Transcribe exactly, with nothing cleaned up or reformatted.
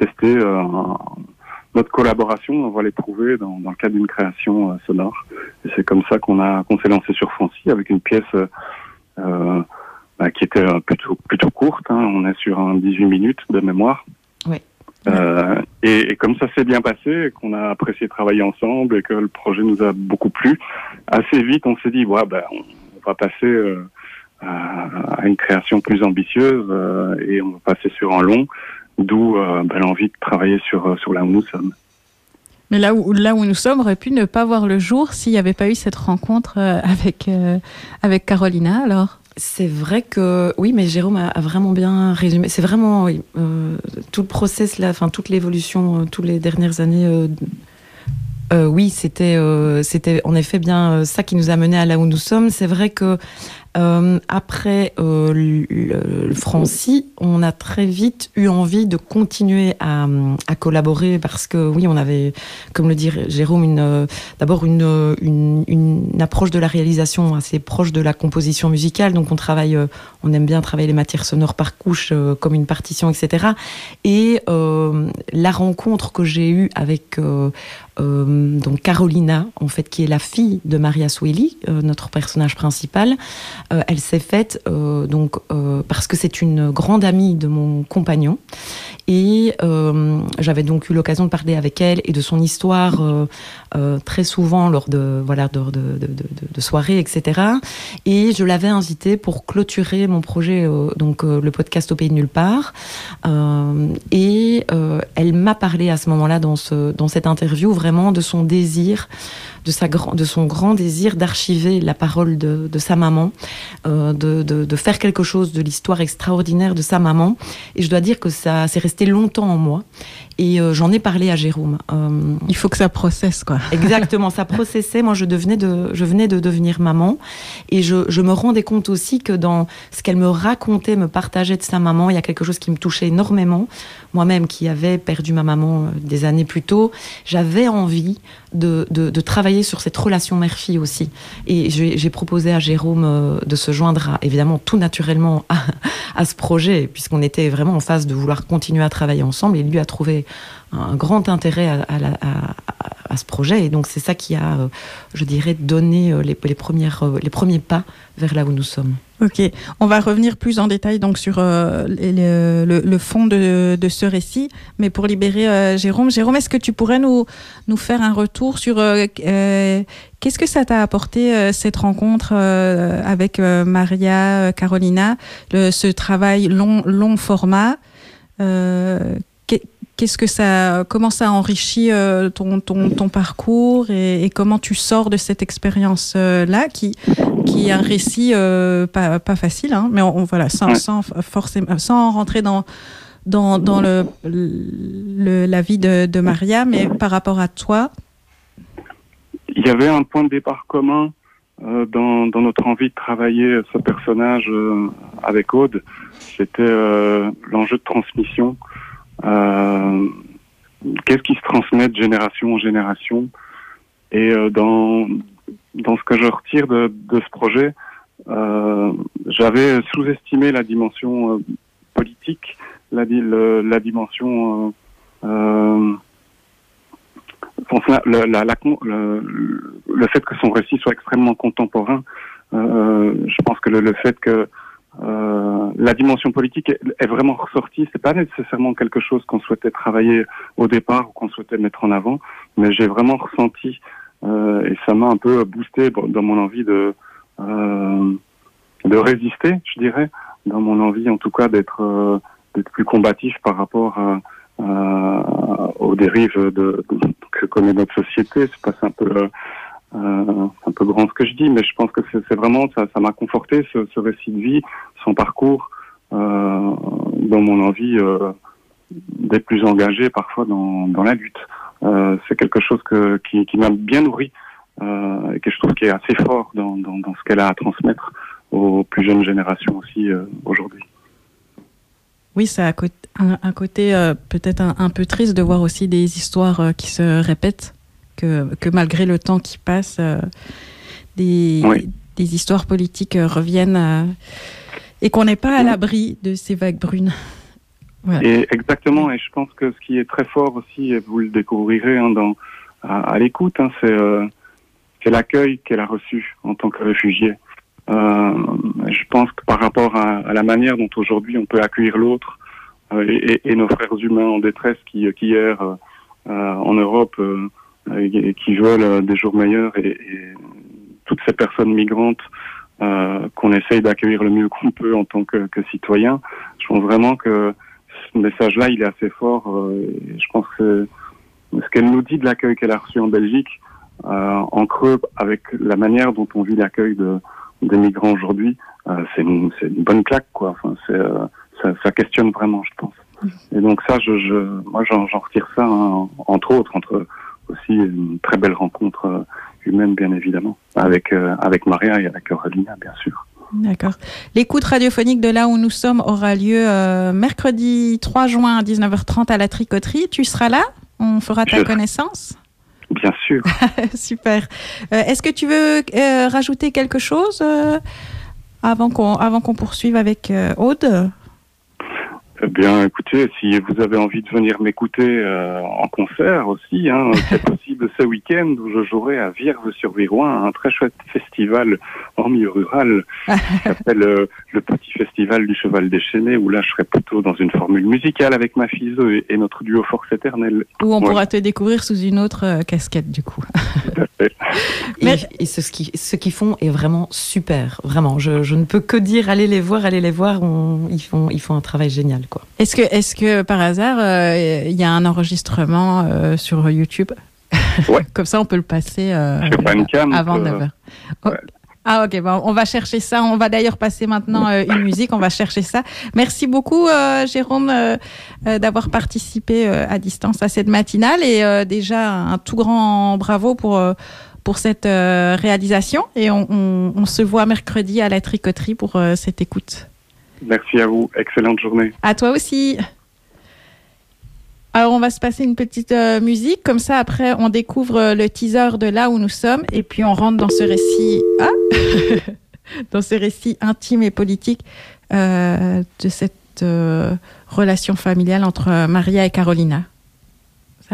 tester euh, un, notre collaboration. On va les trouver dans, dans le cadre d'une création euh, sonore. Et c'est comme ça qu'on a qu'on s'est lancé sur Fancy avec une pièce euh, euh, bah, qui était euh, plutôt plutôt courte. Hein. On est sur un dix-huit minutes de mémoire. Oui. Euh, et, et comme ça s'est bien passé, et qu'on a apprécié travailler ensemble et que le projet nous a beaucoup plu, assez vite on s'est dit ouais, ben, on, on va passer euh, à, à une création plus ambitieuse euh, et on va passer sur un long, d'où euh, ben, l'envie de travailler sur, sur là où nous sommes. Mais là où, là où nous sommes aurait pu ne pas voir le jour s'il n'y avait pas eu cette rencontre euh, avec, euh, avec Carolina alors. C'est vrai que oui, mais Jérôme a, a vraiment bien résumé. C'est vraiment oui, euh, tout le process là, enfin toute l'évolution, euh, toutes les dernières années. Euh, euh, oui, c'était, euh, c'était en effet bien euh, ça qui nous a mené à là où nous sommes. C'est vrai que euh, après euh, le, le Francy, on a très vite eu envie de continuer à, à collaborer parce que oui, on avait, comme le dit Jérôme, une, euh, d'abord une, une, une approche de la réalisation assez proche de la composition musicale. Donc on travaille, euh, on aime bien travailler les matières sonores par couche, euh, comme une partition, et cetera. Et euh, la rencontre que j'ai eue avec euh, euh, donc Carolina, en fait, qui est la fille de Maria Swelly, euh, notre personnage principal. Euh, elle s'est faite euh, donc euh, parce que c'est une grande amie de mon compagnon et euh, j'avais donc eu l'occasion de parler avec elle et de son histoire euh, euh, très souvent lors de voilà de, de, de, de, de soirées, et cetera. Et je l'avais invitée pour clôturer mon projet, euh, donc euh, le podcast Au Pays de Nulle Part. Euh, et euh, elle m'a parlé à ce moment-là dans ce dans cette interview vraiment de son désir, de sa de son grand désir d'archiver la parole de, de sa maman. Euh, de, de, de faire quelque chose de l'histoire extraordinaire de sa maman. Et je dois dire que ça s'est resté longtemps en moi. Et euh, j'en ai parlé à Jérôme. Euh, Il faut que ça processe, quoi. Exactement, ça processait. Moi, je, devenais de, je venais de devenir maman. Et je, je me rendais compte aussi que dans ce qu'elle me racontait, me partageait de sa maman, il y a quelque chose qui me touchait énormément. Moi-même, qui avais perdu ma maman des années plus tôt, j'avais envie de, de, de travailler sur cette relation mère-fille aussi. Et j'ai, j'ai proposé à Jérôme de se joindre, à, évidemment, tout naturellement à, à ce projet, puisqu'on était vraiment en phase de vouloir continuer à travailler ensemble. Et lui a trouvé un grand intérêt à, à, à, à ce projet. Et donc, c'est ça qui a, je dirais, donné les, les, premières, les premiers pas vers là où nous sommes. Ok, on va revenir plus en détail donc sur euh, le, le, le fond de, de ce récit, mais pour libérer euh, Jérôme, Jérôme, est-ce que tu pourrais nous, nous faire un retour sur euh, euh, qu'est-ce que ça t'a apporté euh, cette rencontre euh, avec euh, Maria, euh, Carolina, le, ce travail long, long format euh, Qu'est-ce que ça, comment ça enrichit euh, ton, ton, ton parcours et, et comment tu sors de cette expérience-là qui, qui est un récit euh, pas, pas facile, hein, mais on, on, voilà, sans, ouais. sans, forcément, sans rentrer dans, dans, dans le, le, la vie de, de Maria, mais par rapport à toi. Il y avait un point de départ commun euh, dans, dans notre envie de travailler ce personnage euh, avec Aude. C'était euh, l'enjeu de transmission. Euh, qu'est-ce qui se transmet de génération en génération et euh, dans dans ce que je retire de, de ce projet, euh, j'avais sous-estimé la dimension euh, politique, la, le, la dimension euh, euh, la, la, la, le, le fait que son récit soit extrêmement contemporain. Euh, je pense que le, le fait que Euh, la dimension politique est, est vraiment ressortie. C'est pas nécessairement quelque chose qu'on souhaitait travailler au départ ou qu'on souhaitait mettre en avant, mais j'ai vraiment ressenti euh, et ça m'a un peu boosté dans mon envie de euh, de résister, je dirais, dans mon envie en tout cas d'être euh, d'être plus combatif par rapport à, à, aux dérives de, de, que connaît notre société. C'est pas un peu euh, Euh, c'est un peu grand ce que je dis, mais je pense que c'est, c'est vraiment ça, ça m'a conforté ce, ce récit de vie, son parcours, euh, dans mon envie euh, d'être plus engagé parfois dans, dans la lutte. Euh, c'est quelque chose que, qui, qui m'a bien nourri euh, et que je trouve qui est assez fort dans, dans, dans ce qu'elle a à transmettre aux plus jeunes générations aussi euh, aujourd'hui. Oui, ça a un, un côté euh, peut-être un, un peu triste de voir aussi des histoires euh, qui se répètent. Que, que malgré le temps qui passe, euh, des, oui. des histoires politiques euh, reviennent euh, et qu'on n'est pas à l'abri de ces vagues brunes. Voilà. Et exactement, et je pense que ce qui est très fort aussi, et vous le découvrirez hein, dans, à, à l'écoute, hein, c'est, euh, c'est l'accueil qu'elle a reçu en tant que réfugiée. Euh, je pense que par rapport à, à la manière dont aujourd'hui on peut accueillir l'autre euh, et, et nos frères humains en détresse qui, qui errent euh, euh, en Europe euh, et qui veulent euh, des jours meilleurs et, et toutes ces personnes migrantes euh, qu'on essaye d'accueillir le mieux qu'on peut en tant que, que citoyen, je pense vraiment que ce message-là, il est assez fort. Euh, et je pense que ce qu'elle nous dit de l'accueil qu'elle a reçu en Belgique, euh, en creux, avec la manière dont on vit l'accueil de, des migrants aujourd'hui, euh, c'est, une, c'est une bonne claque, quoi. Enfin, c'est, euh, ça, ça questionne vraiment, je pense. Et donc ça, je, je, moi, j'en, j'en retire ça, hein, entre autres, entre aussi une très belle rencontre euh, humaine, bien évidemment, avec euh, avec Maria et avec Aurélina, bien sûr. D'accord. L'écoute radiophonique de là où nous sommes aura lieu euh, mercredi trois juin à dix-neuf heures trente à la Tricoterie. Tu seras là? On fera ta Je... connaissance? Bien sûr. Super. Euh, est-ce que tu veux euh, rajouter quelque chose euh, avant qu'on avant qu'on poursuive avec euh, Aude? Eh bien, écoutez, si vous avez envie de venir m'écouter euh, en concert aussi, hein, c'est possible ce week-end où je jouerai à Vierve-sur-Viroin, un très chouette festival en milieu rural qui s'appelle euh, le Petit Festival du Cheval Déchaîné, où là je serai plutôt dans une formule musicale avec ma fille Zoé et notre duo Force Éternelle. Où on ouais. pourra te découvrir sous une autre euh, casquette du coup. Tout à fait. Et, Mais... et ce, qui, ce qu'ils font est vraiment super, vraiment. Je, je ne peux que dire, allez les voir, allez les voir, on, ils, font, ils font un travail génial, quoi. Est-ce que, est-ce que par hasard, il euh, y a un enregistrement euh, sur YouTube? Ouais. Comme ça, on peut le passer euh, pas une cam, avant euh... neuf heures. Oh. Ouais. Ah ok, bon, on va chercher ça. On va d'ailleurs passer maintenant euh, une musique. On va chercher ça. Merci beaucoup, euh, Jérôme, euh, euh, d'avoir participé euh, à distance à cette matinale. Et euh, déjà, un tout grand bravo pour, euh, pour cette euh, réalisation. Et on, on, on se voit mercredi à la Tricoterie pour euh, cette écoute. Merci à vous. Excellente journée. À toi aussi. Alors, on va se passer une petite euh, musique. Comme ça, après, on découvre euh, le teaser de là où nous sommes. Et puis, on rentre dans ce récit, ah dans ce récit intime et politique euh, de cette euh, relation familiale entre Maria et Carolina. Ça va ?